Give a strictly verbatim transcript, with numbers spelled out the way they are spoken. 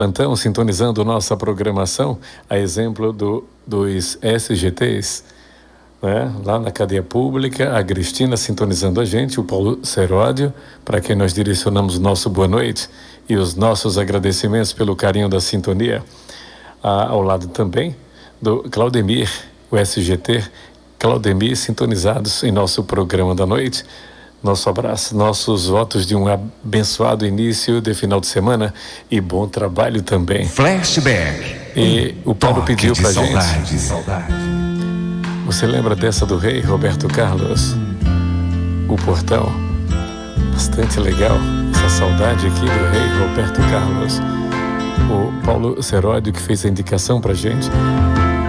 Plantão, sintonizando nossa programação, a exemplo do, dos S G Ts, né? Lá na cadeia pública, a Cristina sintonizando a gente, o Paulo Seródio, para quem nós direcionamos o nosso boa noite e os nossos agradecimentos pelo carinho da sintonia. Ah, ao lado também do Claudemir, o S G T, Claudemir, sintonizados em nosso programa da noite. Nosso abraço, nossos votos de um abençoado início de final de semana e bom trabalho também. Flashback. E o Paulo pediu pra saudade, gente. Saudade. Você lembra dessa do rei Roberto Carlos? O Portão. Bastante legal essa saudade aqui do rei Roberto Carlos. O Paulo Seródio que fez a indicação pra gente.